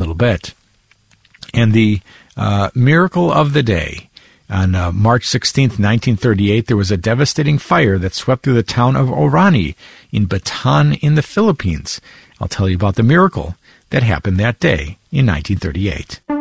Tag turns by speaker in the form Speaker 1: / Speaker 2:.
Speaker 1: little bit. And the miracle of the day, on March 16th, 1938, there was a devastating fire that swept through the town of Orani in Bataan in the Philippines. I'll tell you about the miracle that happened that day in 1938.